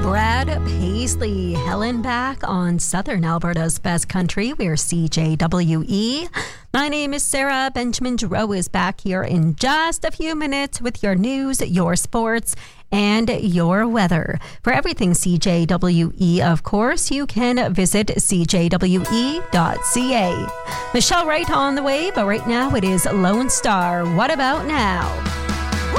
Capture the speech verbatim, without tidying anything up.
Brad Paisley, Helen back on Southern Alberta's Best Country. We're C J W E. My name is Sarah. Benjamin Giroux is back here in just a few minutes with your news, your sports, and your weather. For everything C J W E, of course, you can visit c j w e dot c a. Michelle Wright on the way, but right now it is Lone Star. What about now?